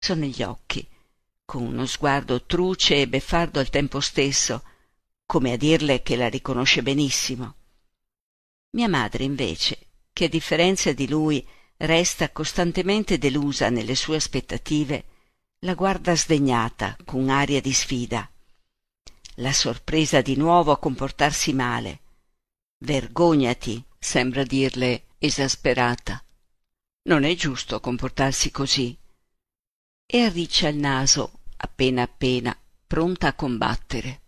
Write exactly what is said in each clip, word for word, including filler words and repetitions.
sono gli occhi, con uno sguardo truce e beffardo al tempo stesso, come a dirle che la riconosce benissimo. Mia madre, invece, che a differenza di lui resta costantemente delusa nelle sue aspettative, la guarda sdegnata, con aria di sfida. La sorpresa di nuovo a comportarsi male. «Vergognati», sembra dirle, esasperata. «Non è giusto comportarsi così». E arriccia il naso, appena appena, pronta a combattere.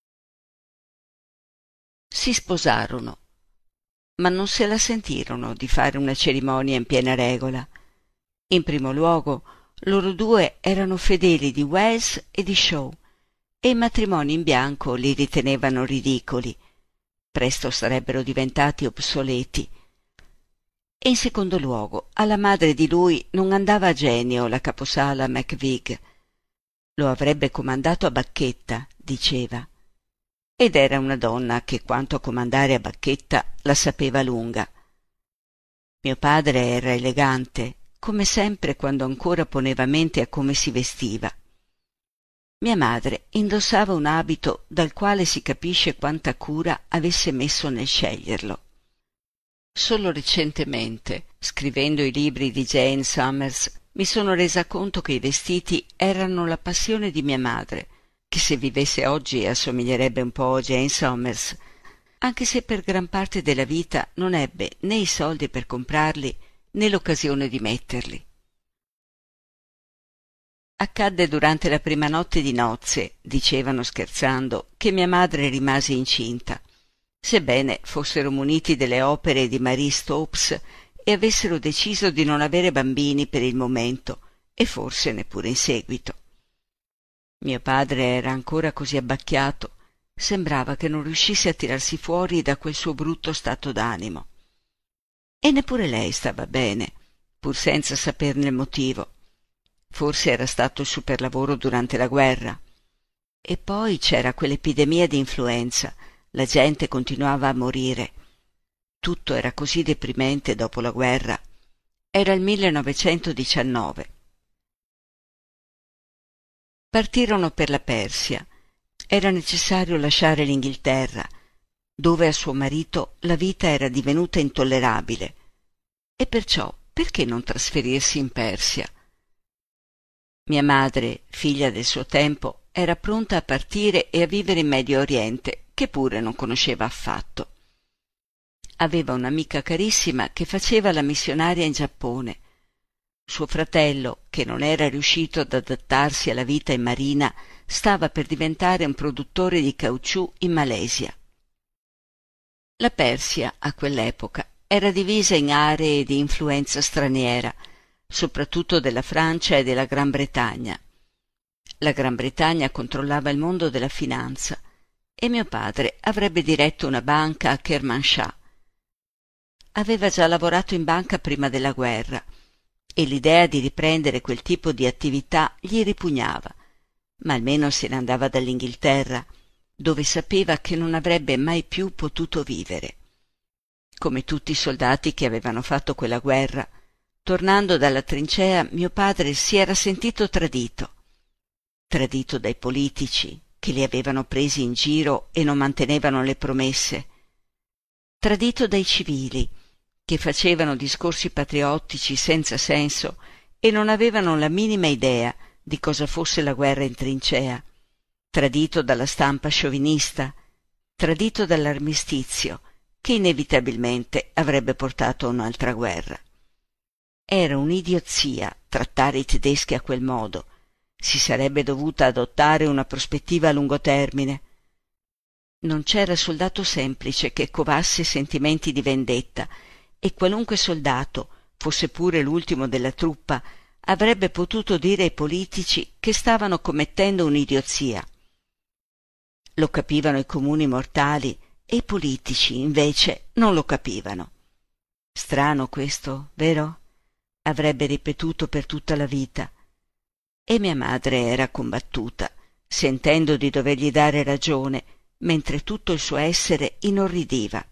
Si sposarono, ma non se la sentirono di fare una cerimonia in piena regola. In primo luogo, loro due erano fedeli di Wells e di Shaw, e i matrimoni in bianco li ritenevano ridicoli. Presto sarebbero diventati obsoleti. E in secondo luogo, alla madre di lui non andava a genio la caposala McVig. Lo avrebbe comandato a bacchetta, diceva. Ed era una donna che quanto a comandare a bacchetta la sapeva lunga. Mio padre era elegante, come sempre quando ancora poneva mente a come si vestiva. Mia madre indossava un abito dal quale si capisce quanta cura avesse messo nel sceglierlo. Solo recentemente, scrivendo i libri di Jane Summers, mi sono resa conto che i vestiti erano la passione di mia madre, che se vivesse oggi assomiglierebbe un po' a Jane Summers, anche se per gran parte della vita non ebbe né i soldi per comprarli né l'occasione di metterli. Accadde durante la prima notte di nozze, dicevano scherzando, che mia madre rimase incinta, sebbene fossero muniti delle opere di Marie Stopes e avessero deciso di non avere bambini per il momento e forse neppure in seguito. Mio padre era ancora così abbacchiato, sembrava che non riuscisse a tirarsi fuori da quel suo brutto stato d'animo. E neppure lei stava bene, pur senza saperne il motivo. Forse era stato il superlavoro durante la guerra. E poi c'era quell'epidemia di influenza, la gente continuava a morire. Tutto era così deprimente dopo la guerra. Era il millenovecentodiciannove. Partirono per la Persia. Era necessario lasciare l'Inghilterra, dove a suo marito la vita era divenuta intollerabile. E perciò perché non trasferirsi in Persia? Mia madre, figlia del suo tempo, era pronta a partire e a vivere in Medio Oriente, che pure non conosceva affatto. Aveva un'amica carissima che faceva la missionaria in Giappone. Suo fratello, che non era riuscito ad adattarsi alla vita in marina, stava per diventare un produttore di caucciù in Malesia. La Persia, a quell'epoca, era divisa in aree di influenza straniera, soprattutto della Francia e della Gran Bretagna. La Gran Bretagna controllava il mondo della finanza e mio padre avrebbe diretto una banca a Kermanshah. Aveva già lavorato in banca prima della guerra e l'idea di riprendere quel tipo di attività gli ripugnava, ma almeno se ne andava dall'Inghilterra, dove sapeva che non avrebbe mai più potuto vivere. Come tutti i soldati che avevano fatto quella guerra, tornando dalla trincea mio padre si era sentito tradito. Tradito dai politici, che li avevano presi in giro e non mantenevano le promesse. Tradito dai civili, che facevano discorsi patriottici senza senso e non avevano la minima idea di cosa fosse la guerra in trincea. Tradito dalla stampa sciovinista, tradito dall'armistizio, che inevitabilmente avrebbe portato a un'altra guerra. Era un'idiozia trattare i tedeschi a quel modo. Si sarebbe dovuta adottare una prospettiva a lungo termine. Non c'era soldato semplice che covasse sentimenti di vendetta, e qualunque soldato, fosse pure l'ultimo della truppa, avrebbe potuto dire ai politici che stavano commettendo un'idiozia. Lo capivano i comuni mortali e i politici, invece, non lo capivano. Strano questo, vero? Avrebbe ripetuto per tutta la vita. E mia madre era combattuta, sentendo di dovergli dare ragione, mentre tutto il suo essere inorridiva.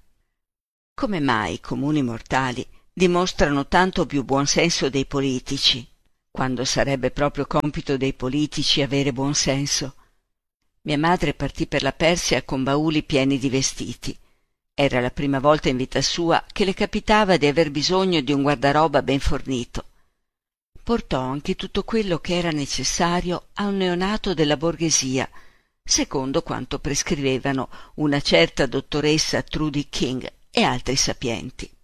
Come mai i comuni mortali dimostrano tanto più buon senso dei politici? quando sarebbe proprio compito dei politici avere buon senso. Mia madre partì per la Persia con bauli pieni di vestiti. Era la prima volta in vita sua che le capitava di aver bisogno di un guardaroba ben fornito. Portò anche tutto quello che era necessario a un neonato della borghesia, secondo quanto prescrivevano una certa dottoressa Trudy King e altri sapienti.